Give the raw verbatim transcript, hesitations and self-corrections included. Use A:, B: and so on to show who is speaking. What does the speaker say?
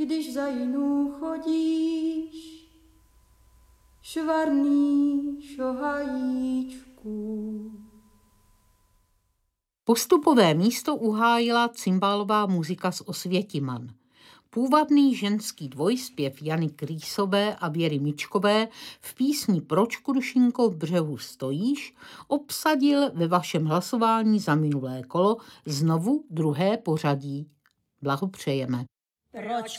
A: když za jinou chodíš, švarný šohajíčku.
B: Postupové místo uhájila cimbálová muzika z Osvětiman. Půvabný ženský dvojspěv Jany Krýsové a Věry Mičkové v písni Proč, Krušinko, v břehu stojíš obsadil ve vašem hlasování za minulé kolo znovu druhé pořadí. Blahopřejeme.
C: Proč